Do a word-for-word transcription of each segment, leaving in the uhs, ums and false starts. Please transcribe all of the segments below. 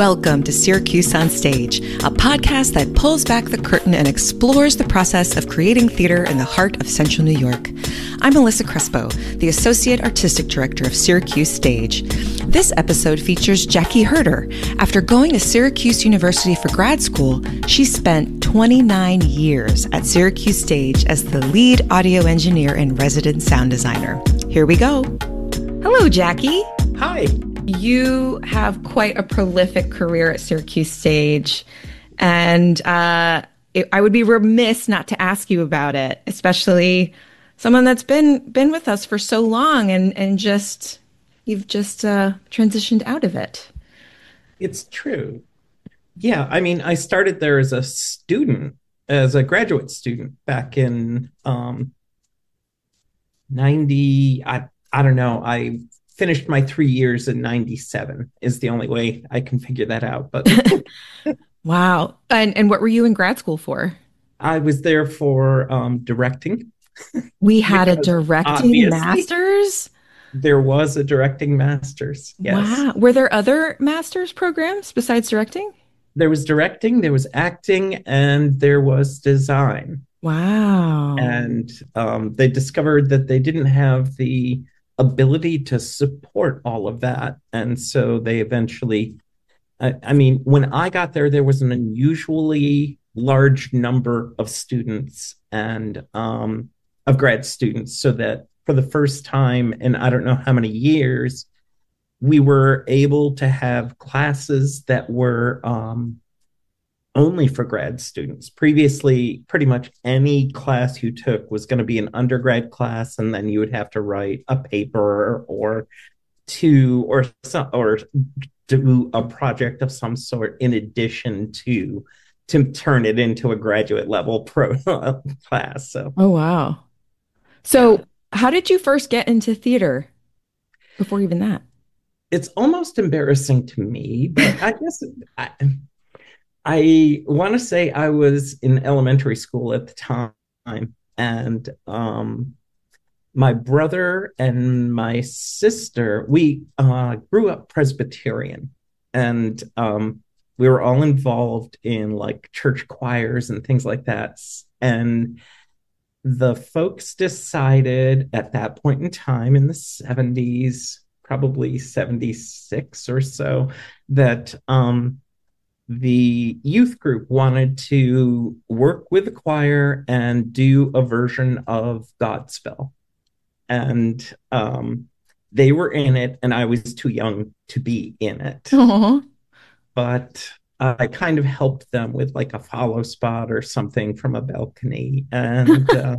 Welcome to Syracuse on Stage, a podcast that pulls back the curtain and explores the process of creating theater in the heart of Central New York. I'm Melissa Crespo, the Associate Artistic Director of Syracuse Stage. This episode features Jackie Herder. After going to Syracuse University for grad school, she spent twenty-nine years at Syracuse Stage as the lead audio engineer and resident sound designer. Here we go. Hello, Jackie. Hi. You have quite a prolific career at Syracuse Stage, and uh, it, I would be remiss not to ask you about it, especially someone that's been been with us for so long, and and just you've just uh, transitioned out of it. It's true. Yeah, I mean, I started there as a student, as a graduate student back in um, ninety. I I don't know. I finished my three years in ninety-seven is the only way I can figure that out. But wow. And and what were you in grad school for? I was there for um, directing. We had a directing master's? There was a directing master's. Yes. Wow. Were there other master's programs besides directing? There was directing, there was acting, and there was design. Wow. And um, they discovered that they didn't have the ability to support all of that. And so they eventually, I, I mean, when I got there, there was an unusually large number of students and um, of grad students, so that for the first time in I don't know how many years, we were able to have classes that were um, only for grad students. Previously, pretty much any class you took was going to be an undergrad class, and then you would have to write a paper or two or some, or do a project of some sort in addition to to turn it into a graduate level pro class. So, oh wow! So, yeah. How did you first get into theater? Before even that, it's almost embarrassing to me, but I guess. I, I want to say I was in elementary school at the time, and um, my brother and my sister, we uh, grew up Presbyterian, and um, we were all involved in like church choirs and things like that. And the folks decided at that point in time in the seventies, probably seventy-six or so, that um, the youth group wanted to work with the choir and do a version of Godspell. And um, they were in it, and I was too young to be in it. Aww. But I kind of helped them with like a follow spot or something from a balcony. And uh,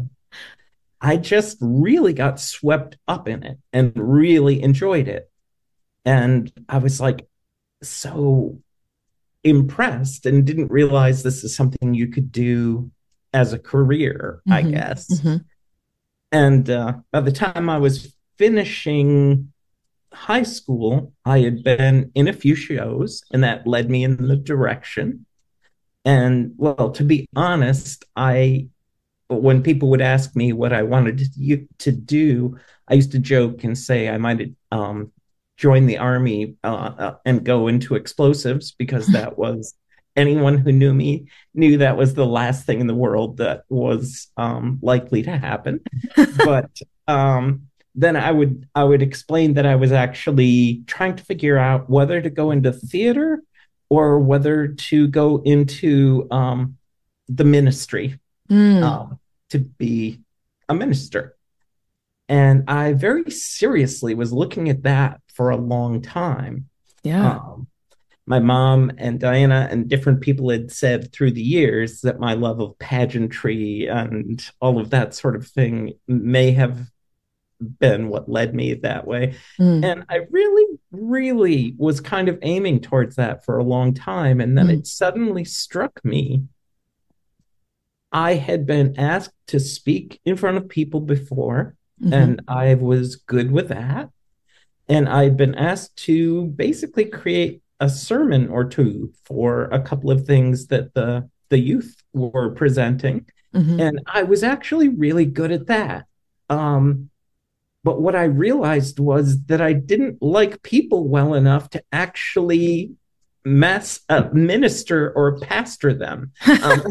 I just really got swept up in it and really enjoyed it. And I was like so impressed and didn't realize this is something you could do as a career, mm-hmm. I guess. Mm-hmm. And uh, by the time I was finishing high school, I had been in a few shows, and that led me in the direction. And well, to be honest, I, when people would ask me what I wanted to, to do, I used to joke and say I might um, join the army uh, uh, and go into explosives, because that was, anyone who knew me knew that was the last thing in the world that was um, likely to happen. But um, then I would I would explain that I was actually trying to figure out whether to go into theater or whether to go into um, the ministry mm. um, to be a minister. And I very seriously was looking at that for a long time. Yeah. Um, my mom and Diana and different people had said through the years that my love of pageantry and all of that sort of thing may have been what led me that way. Mm. And I really, really was kind of aiming towards that for a long time. And then mm. it suddenly struck me. I had been asked to speak in front of people before, mm-hmm. and I was good with that. And I'd been asked to basically create a sermon or two for a couple of things that the, the youth were presenting. Mm-hmm. And I was actually really good at that. Um, but what I realized was that I didn't like people well enough to actually mass uh, minister or pastor them. Um,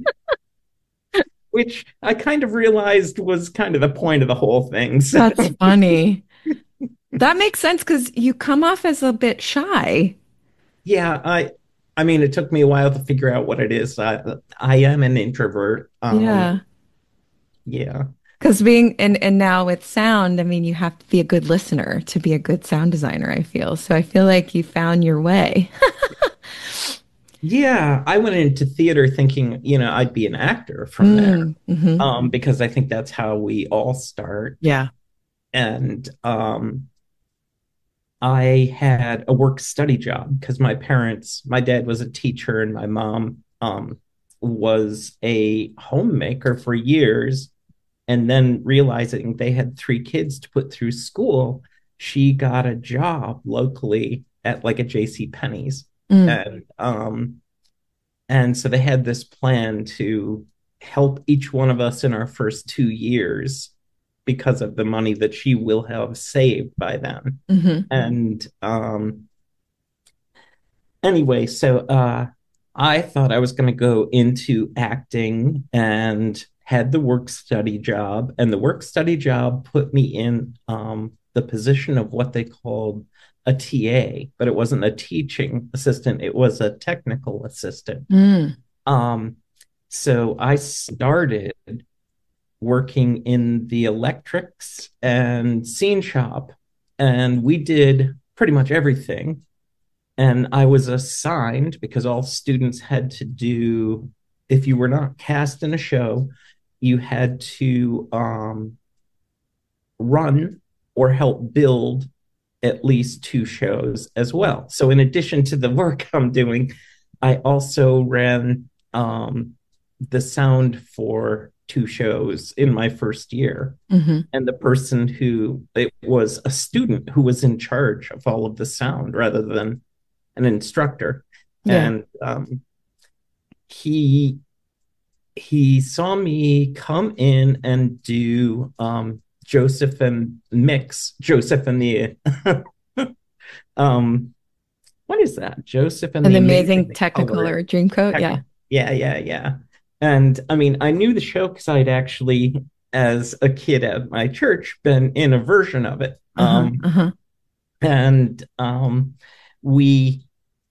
which I kind of realized was kind of the point of the whole thing. So, That's funny. That makes sense because you come off as a bit shy. yeah, I I mean, it took me a while to figure out what it is. I I am an introvert. Um, Yeah. yeah. Because being and and now with sound, I mean, you have to be a good listener to be a good sound designer, I feel. So I feel like you found your way. Yeah, I went into theater thinking, you know, I'd be an actor from there. Mm, hmm. Um, because I think that's how we all start. Yeah. And um I had a work study job because my parents, my dad was a teacher and my mom um, was a homemaker for years. And then realizing they had three kids to put through school, she got a job locally at like a J C Penney's. Mm, And um, and so they had this plan to help each one of us in our first two years because of the money that she will have saved by then. hmm. And um, anyway, so uh, I thought I was going to go into acting and had the work study job. And the work study job put me in um, the position of what they called a T A, but it wasn't a teaching assistant, it was a technical assistant. Mm, Um, so I started working in the electrics and scene shop, and we did pretty much everything. And I was assigned because all students had to do, if you were not cast in a show, you had to um, run or help build at least two shows as well. So, in addition to the work I'm doing, I also ran um, the sound for two shows in my first year. hmm. And the person who it was a student who was in charge of all of the sound rather than an instructor. Yeah. And um, he he saw me come in and do um, Joseph and mix Joseph and the um what is that? Joseph and An the amazing Amazing Coloring. Technicolor Dreamcoat. Yeah. Yeah, yeah, yeah. And I mean, I knew the show because I'd actually, as a kid at my church, been in a version of it. Uh-huh. Um, Uh-huh. and um, we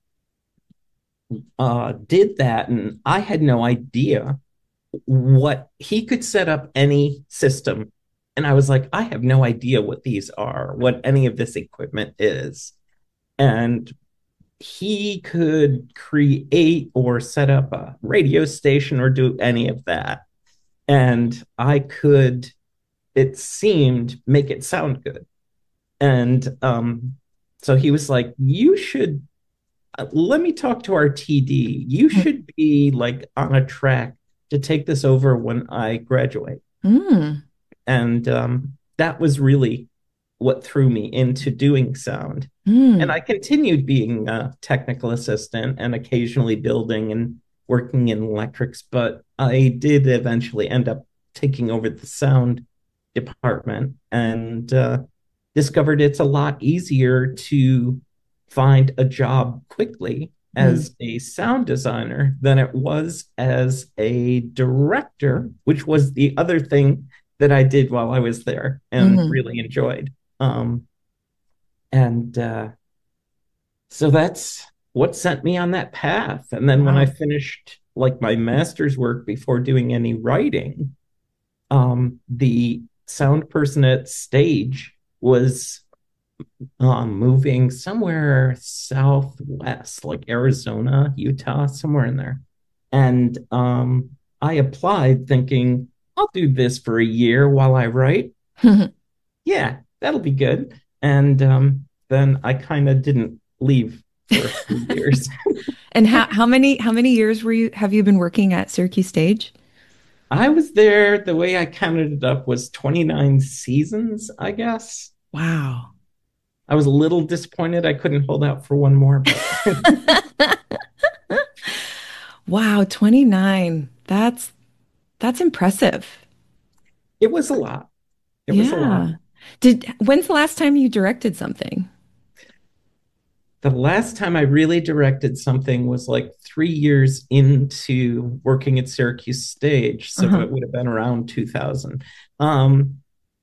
uh, did that, and I had no idea what he could set up any system. And I was like, I have no idea what these are, what any of this equipment is. And he could create or set up a radio station or do any of that. And I could, it seemed, make it sound good. And um, so he was like, you should, uh, let me talk to our T D. You should be like on a track to take this over when I graduate. Mm, And um, that was really what threw me into doing sound. And mm, I continued being a technical assistant and occasionally building and working in electrics, but I did eventually end up taking over the sound department and uh, discovered it's a lot easier to find a job quickly mm, as a sound designer than it was as a director, which was the other thing that I did while I was there and hmm. really enjoyed. Um, and uh, so that's what sent me on that path. And then when I Wow. finished like my master's work before doing any writing, um, the sound person at stage was um, moving somewhere southwest, like Arizona, Utah, somewhere in there. And um, I applied thinking, I'll do this for a year while I write. Yeah, that'll be good. And um, then I kind of didn't leave for a few years. And how how many how many years were you have you been working at Syracuse Stage? I was there, the way I counted it up was twenty-nine seasons, I guess. Wow. I was a little disappointed I couldn't hold out for one more, but Wow, twenty-nine. That's that's impressive. it was a lot. It was a lot. Yeah. Did when's the last time you directed something? The last time I really directed something was like three years into working at Syracuse Stage. So Uh-huh. it would have been around two thousand. Um,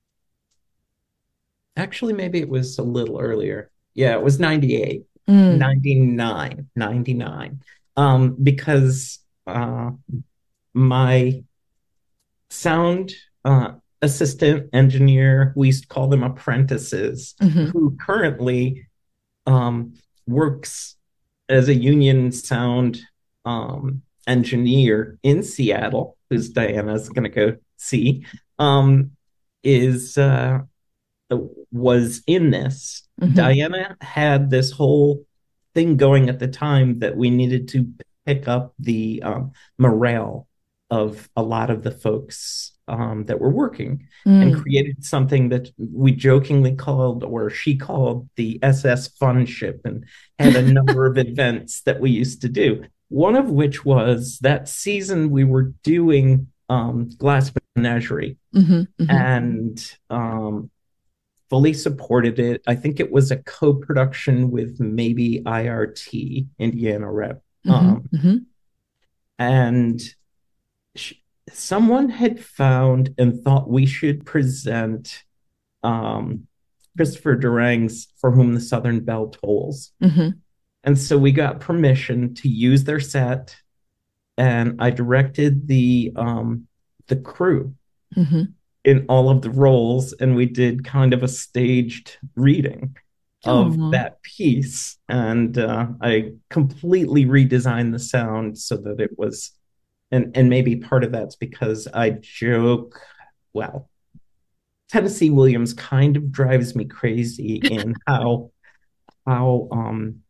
actually, maybe it was a little earlier. Yeah, it was ninety-eight, Mm. ninety-nine, ninety-nine. Um, because uh, my sound uh, assistant engineer, we used to call them apprentices, Hmm. who currently um, works as a union sound um, engineer in Seattle, who's Diana's going to go see, um, is uh, was in this. Hmm. Diana had this whole thing going at the time that we needed to pick up the um, morale of a lot of the folks um, that were working and Mm. created something that we jokingly called, or she called, the S S Fun Ship, and had a number of events that we used to do. One of which was that season we were doing um, Glass Menagerie, Hmm. Hmm. and um, fully supported it. I think it was a co-production with maybe I R T, Indiana Rep. Hmm. Um, Hmm. and sh- someone had found and thought we should present um, Christopher Durang's For Whom the Southern Bell Tolls. Hmm. And so we got permission to use their set, and I directed the um, the crew Hmm. in all of the roles, and we did kind of a staged reading of Oh, that piece. And uh, I completely redesigned the sound so that it was, and and maybe part of that's because I joke, well, Tennessee Williams kind of drives me crazy in how how um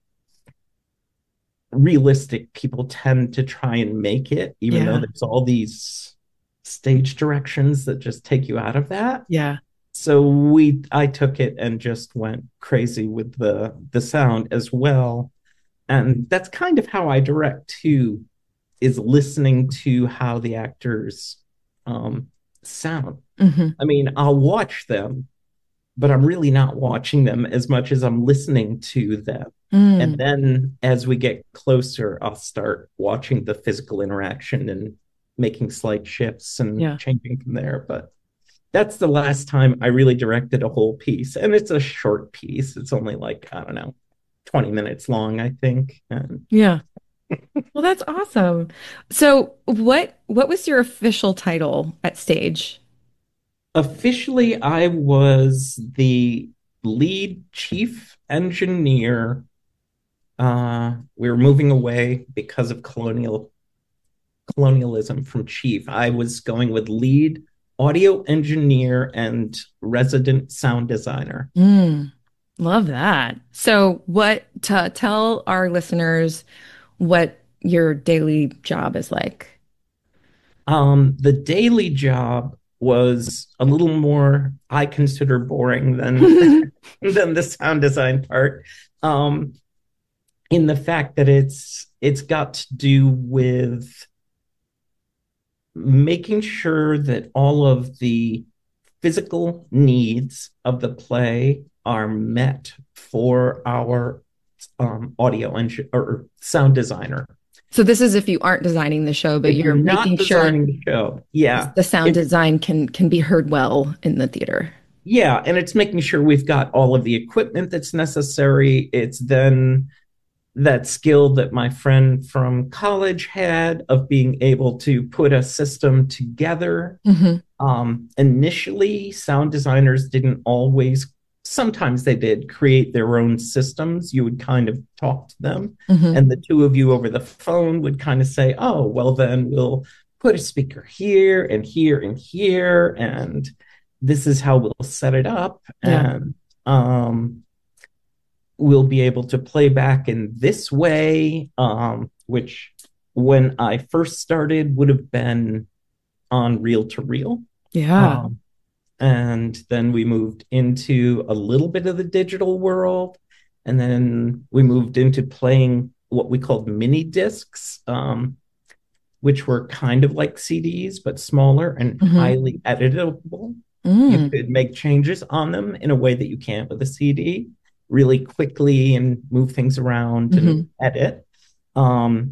realistic people tend to try and make it, even though yeah. there's all these stage directions that just take you out of that. Yeah. So we I took it and just went crazy with the the sound as well. And that's kind of how I direct too, is listening to how the actors um sound. Hmm. I mean, I'll watch them, but I'm really not watching them as much as I'm listening to them. And Mm. then as we get closer, I'll start watching the physical interaction and making slight shifts and Yeah. changing from there. But that's the last time I really directed a whole piece. And it's a short piece. It's only like, I don't know, twenty minutes long, I think. And Yeah. Well, that's awesome. So, what what was your official title at Stage? officially, I was the lead chief engineer. Uh, we were moving away because of colonial colonialism from chief. I was going with lead audio engineer and resident sound designer. Mm, love that. So, what to tell our listeners what your daily job is like? Um, the daily job was a little more, I consider, boring than than the sound design part. Um, in the fact that it's it's got to do with making sure that all of the physical needs of the play are met for our um, audio engine or sound designer. So, this is if you aren't designing the show, but If you're you're not making sure designing the show, yeah, the sound it's design can can be heard well in the theater. yeah, and it's making sure we've got all of the equipment that's necessary. It's then that skill that my friend from college had of being able to put a system together. Hmm. Um, initially, sound designers didn't always, sometimes they did create their own systems. You would kind of talk to them, Hmm. and the two of you over the phone would kind of say, oh, well, then we'll put a speaker here and here and here, and this is how we'll set it up. Yeah. And um, we'll be able to play back in this way, um, which when I first started would have been on reel to reel. Yeah. Um, and then we moved into a little bit of the digital world. And then we moved into playing what we called mini discs, um, which were kind of like C Ds, but smaller and Hmm. highly editable. You Mm. could make changes on them in a way that you can't with a C D. really quickly and move things around Mm-hmm. and edit. Um,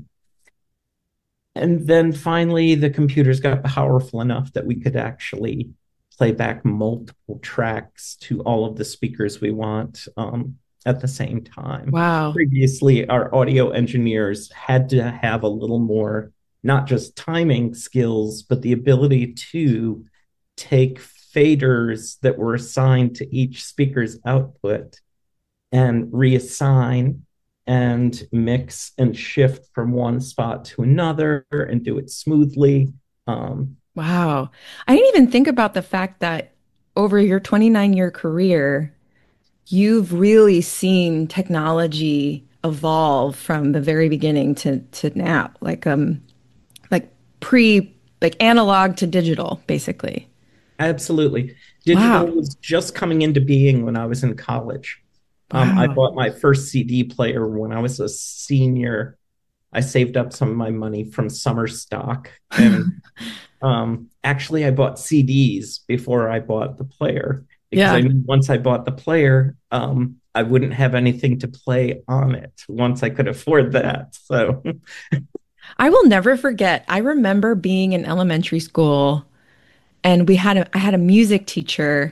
and then finally, the computers got powerful enough that we could actually play back multiple tracks to all of the speakers we want um, at the same time. Wow. Previously, our audio engineers had to have a little more, not just timing skills, but the ability to take faders that were assigned to each speaker's output and reassign and mix and shift from one spot to another and do it smoothly. Um, Wow. I didn't even think about the fact that over your twenty-nine year career, you've really seen technology evolve from the very beginning to to now, like um like pre like analog to digital, basically. Absolutely. Digital Wow. was just coming into being when I was in college. Um, I Wow. bought my first C D player when I was a senior. I saved up some of my money from summer stock. And um, actually, I bought C Ds before I bought the player because I Yeah. knew once I bought the player, um, I wouldn't have anything to play on it once I could afford that. So, I will never forget. I remember being in elementary school and we had a I had a music teacher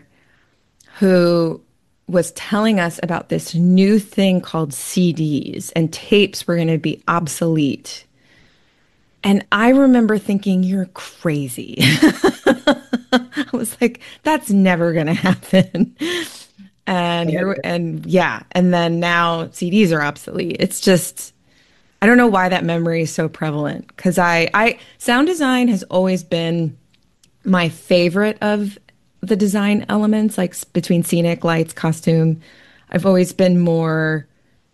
who was telling us about this new thing called C Ds and tapes were going to be obsolete. And I remember thinking, you're crazy. I was like, that's never going to happen. And here, and yeah, and then now C Ds are obsolete. It's just, I don't know why that memory is so prevalent because I, I, sound design has always been my favorite of the design elements, like s- between scenic, lights, costume. I've always been more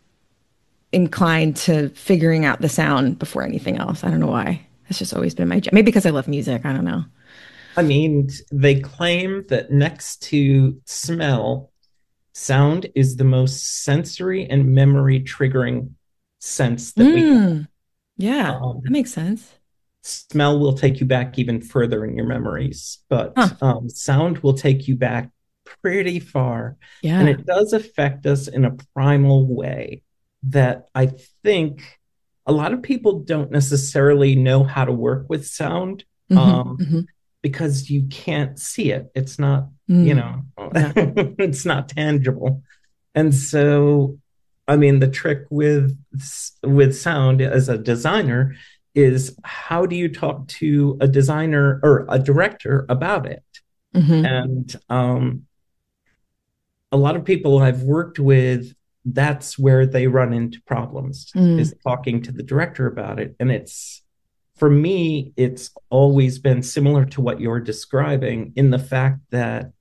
inclined to figuring out the sound before anything else. I don't know why. It's just always been my jam. Maybe because I love music. I don't know. I mean, they claim that next to smell, sound is the most sensory and memory triggering sense that we Mm, yeah, have. that Um, makes sense. smell will take you back even further in your memories, but Huh. um, sound will take you back pretty far. And Yeah. it does affect us in a primal way that I think a lot of people don't necessarily know how to work with sound Hmm. um, Hmm. because you can't see it. It's not, you Mm, know, yeah. it's not tangible. And so, I mean, the trick with with sound as a designer is how do you talk to a designer or a director about it? Hmm. And um, a lot of people I've worked with, that's where they run into problems Mm, is talking to the director about it. And it's for me, it's always been similar to what you're describing in the fact that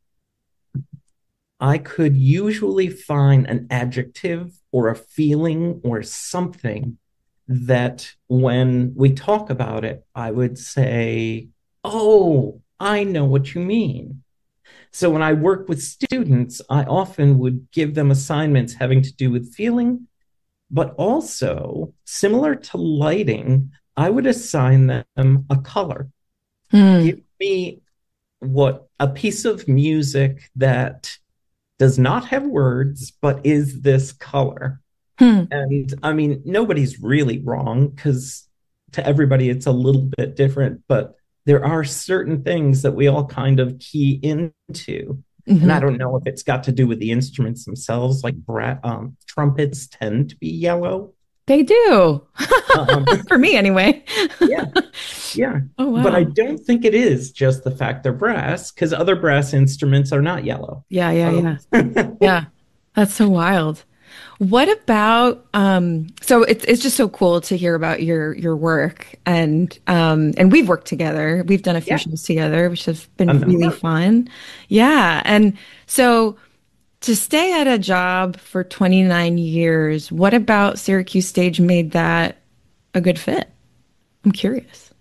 I could usually find an adjective or a feeling or something that when we talk about it, I would say, oh, I know what you mean. So when I work with students, I often would give them assignments having to do with feeling, but also similar to lighting, I would assign them a color. mm, Give me what a piece of music that does not have words, but is this color. hmm. And I mean, nobody's really wrong because to everybody it's a little bit different, but there are certain things that we all kind of key into. And I Hmm. don't know if it's got to do with the instruments themselves, like bra- um, trumpets tend to be yellow. They do. Um, For me, anyway. yeah, yeah. Oh, But I wow. don't think it is just the fact they're brass because other brass instruments are not yellow. Yeah, yeah, Um, yeah. Yeah. That's so wild. What about um so it's it's just so cool to hear about your your work and um and we've worked together. We've done a few yeah, shows together, which has been a really number. fun. Yeah. And so to stay at a job for twenty-nine years, what about Syracuse Stage made that a good fit? I'm curious.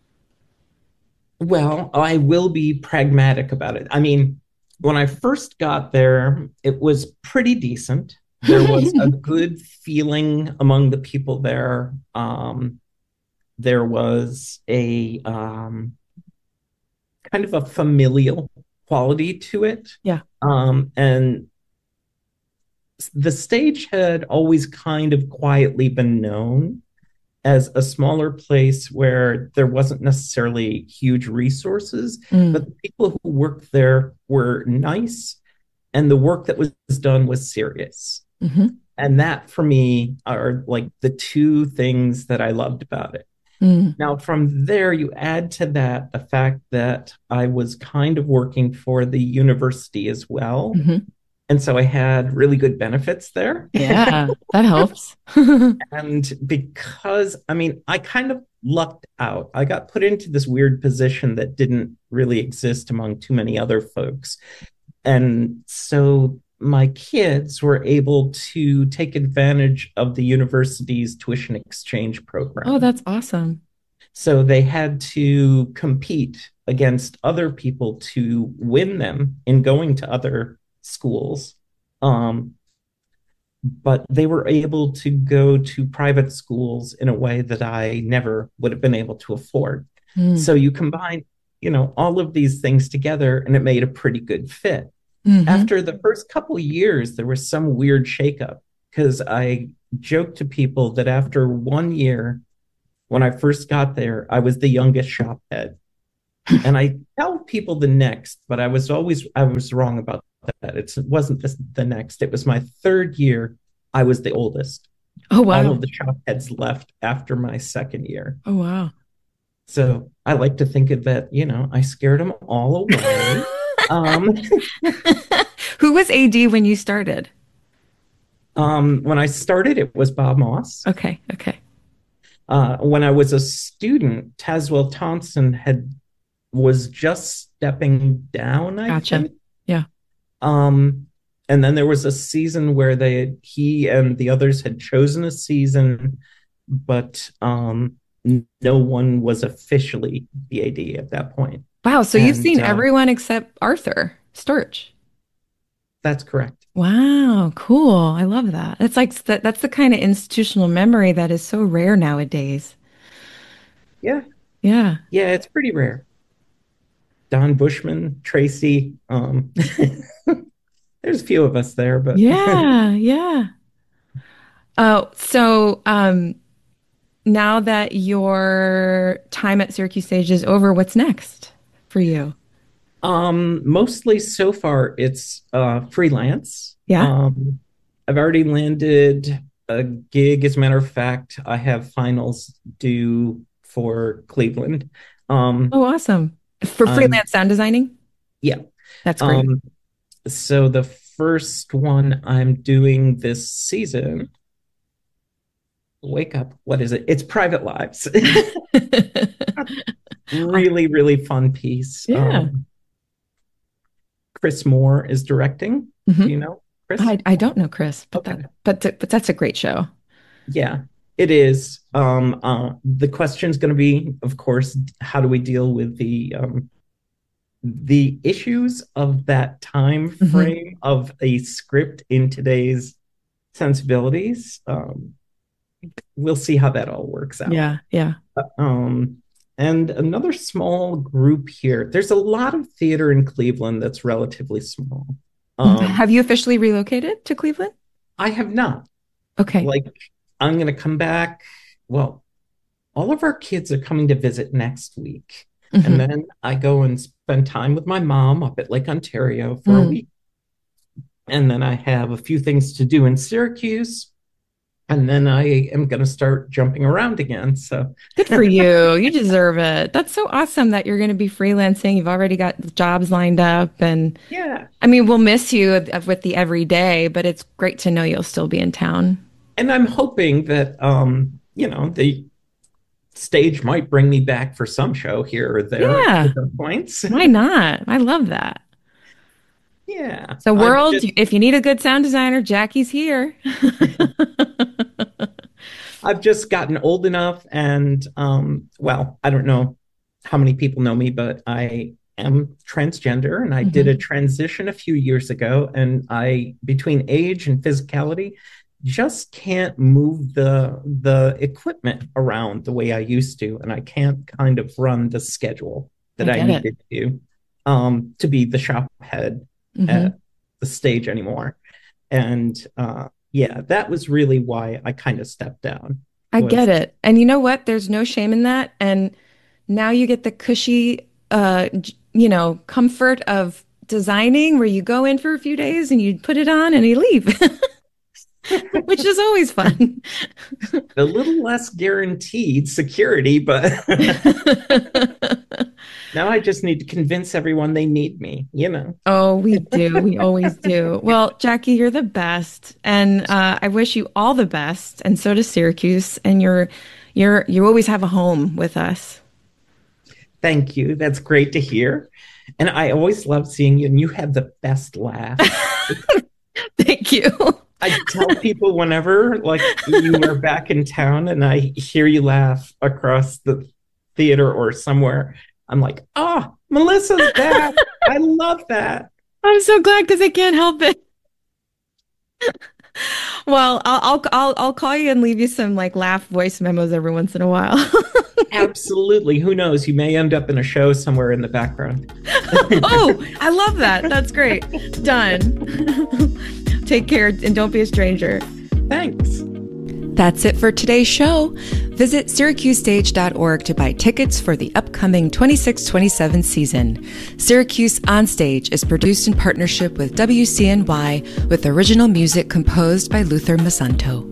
Well, I will be pragmatic about it. I mean, when I first got there, it was pretty decent. There was a good feeling among the people there. Um, there was a um, kind of a familial quality to it. Yeah. Um, and the stage had always kind of quietly been known as a smaller place where there wasn't necessarily huge resources, Mm. but the people who worked there were nice and the work that was done was serious. Hmm. And that for me are like the two things that I loved about it. Mm. Now, from there, you add to that the fact that I was kind of working for the university as well. Hmm. And so I had really good benefits there. Yeah, that helps. And because, I mean, I kind of lucked out. I got put into this weird position that didn't really exist among too many other folks. And so my kids were able to take advantage of the university's tuition exchange Oh, program. that's awesome. So they had to compete against other people to win them in going to other schools. Um, but they were able to go to private schools in a way that I never would have been able to afford. Mm. So you combine, you know, all of these things together, and it made a pretty good fit. Hmm. After the first couple of years, there was some weird shakeup because I joked to people that after one year, when I first got there, I was the youngest shop head. And I tell people the next, but I was always I was wrong about that. It's, it wasn't just the next. It was my third year. I was the oldest. Oh, All wow. of the shop heads left after my second year. Oh, wow. So I like to think of that, you know, I scared them all away. Um, Who was A D when you started? um, when I started, it was Bob Moss. Okay, okay. Uh, when I was a student, Tazwell Thompson had was just stepping down, I Gotcha. think. Yeah. Um, and then there was a season where they he and the others had chosen a season, but um, no one was officially the A D at that point. Wow, so you've And seen uh, everyone except Arthur Sturch. that's correct. Wow, cool. I love that. It's like that, that's the kind of institutional memory that is so rare nowadays. Yeah, Yeah. yeah, it's pretty rare. Don Bushman, Tracy. Um, there's a few of us there, but Yeah, yeah. Oh, so um now that your time at Syracuse Stage is over, what's next for you? um, mostly so far it's uh, freelance. Yeah. Um, I've already landed a gig. As a matter of fact, I have finals due for Cleveland. Um, Oh, awesome. For I'm freelance sound designing? yeah. That's great. Um, so the first one I'm doing this season, wake up, what is it? It's Private Lives. Really, really fun piece. Yeah. Um, Chris Moore is directing. Do Hmm. you know Chris? I I don't know Chris, but Okay. that but th- but that's a great show. Yeah, it is. Um, uh, the question is going to be, of course, how do we deal with the um, the issues of that time Hmm. frame of a script in today's sensibilities? Um, we'll see how that all works out. Yeah, yeah. Uh, Um, and another small group here. There's a lot of theater in Cleveland that's relatively small. Mhm. Um, Have you officially relocated to Cleveland? I have not. Okay. Like, I'm going to come back. Well, all of our kids are coming to visit next week. And Hmm. then I go and spend time with my mom up at Lake Ontario for a Mm. week. And then I have a few things to do in Syracuse. And then I am going to start jumping around again. So, Good for you. You deserve it. That's so awesome that you're going to be freelancing. You've already got jobs lined up. And yeah. I mean, we'll miss you with the everyday, but it's great to know you'll still be in town. And I'm hoping that, um, you know, the stage might bring me back for some show here or there at Yeah. different points. Why not? I love that. Yeah. So, I've world, just if you need a good sound designer, Jackie's here. I've just gotten old enough and um well, I don't know how many people know me, but I am transgender and I did a Hmm. transition a few years ago and I between age and physicality just can't move the the equipment around the way I used to and I can't kind of run the schedule I that I get it. needed to um to be the shop head Hmm. at the stage anymore. And uh, yeah, that was really why I kind of stepped down. I Was get it. And you know what? There's no shame in that. And now you get the cushy, uh, j- you know, comfort of designing where you go in for a few days and you put it on and you leave, which is always fun. a little less guaranteed security, but now I just need to convince everyone they need me, you know. Oh, we do. We always do. Well, Jackie, you're the best. And uh, I wish you all the best. And so does Syracuse. And you're, you're, you always have a home with us. Thank you. That's great to hear. And I always love seeing you, and you have the best laugh. Thank you. I tell people whenever, like, you are back in town and I hear you laugh across the theater or somewhere, I'm like, oh, Melissa's back. I love that. I'm so glad because I can't help it. Well, I'll, I'll I'll I'll call you and leave you some like laugh voice memos every once in a while. Absolutely. Who knows? You may end up in a show somewhere in the background. Oh, I love that. That's great. Done. Take care and don't be a stranger. Thanks. That's it for today's show. Visit syracuse stage dot org to buy tickets for the upcoming twenty-six twenty-seven season. Syracuse On Stage is produced in partnership with W C N Y with original music composed by Luther Masanto.